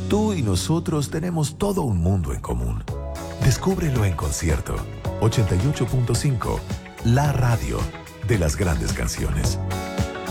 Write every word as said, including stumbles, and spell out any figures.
Tú y nosotros tenemos todo un mundo en común. Descúbrelo en concierto. ochenta y ocho punto cinco, la radio de las grandes canciones.